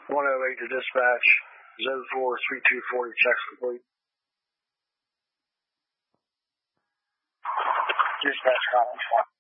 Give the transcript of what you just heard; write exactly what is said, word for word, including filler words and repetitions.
one oh eight to dispatch. Zone four, three two forty, checks complete. Dispatch, Collins.